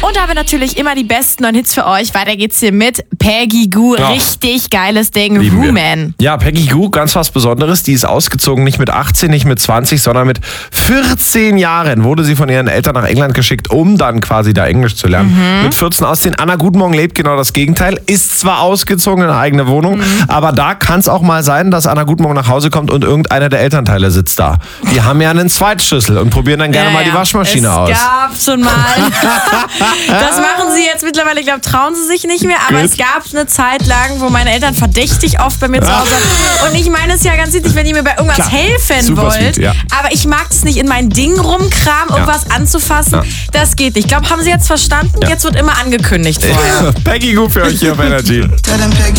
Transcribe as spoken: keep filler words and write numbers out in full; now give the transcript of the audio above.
Und da haben wir natürlich immer die besten neuen Hits für euch. Weiter geht's hier mit Peggy Gou. Ja. Richtig geiles Ding. Lieben wir. Woman. Ja, Peggy Gou, ganz was Besonderes. Die ist ausgezogen nicht mit achtzehn, nicht mit zwanzig, sondern mit vierzehn Jahren wurde sie von ihren Eltern nach England geschickt, um dann quasi da Englisch zu lernen. Mhm. Mit vierzehn ausziehen. Anna Gutmorgen lebt genau das Gegenteil. Ist zwar ausgezogen in eine eigene Wohnung, mhm. aber da kann es auch mal sein, dass Anna Gutmorgen nach Hause kommt und irgendeiner der Elternteile sitzt da. Die haben ja einen Zweitschlüssel und probieren dann gerne ja, mal die Waschmaschine es aus. Es gab schon mal. Das machen sie jetzt mittlerweile, ich glaube, trauen sie sich nicht mehr. Aber Gut. es gab eine Zeit lang, wo meine Eltern verdächtig oft bei mir zu Hause waren. Und ich meine es ja ganz wichtig, wenn ihr mir bei irgendwas Klar. helfen Super wollt. sweet, ja. Aber ich mag es nicht, in mein Ding rumkramen, irgendwas ja. anzufassen. Ja. Das geht nicht. Ich glaube, haben sie jetzt verstanden? Ja. Jetzt wird immer angekündigt vorher. Peggy Gou für euch hier auf Energy.